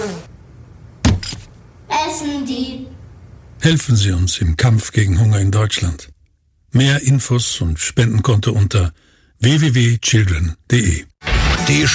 Essen die. Helfen Sie uns im Kampf gegen Hunger in Deutschland. Mehr Infos und Spendenkonto unter www.children.de. Die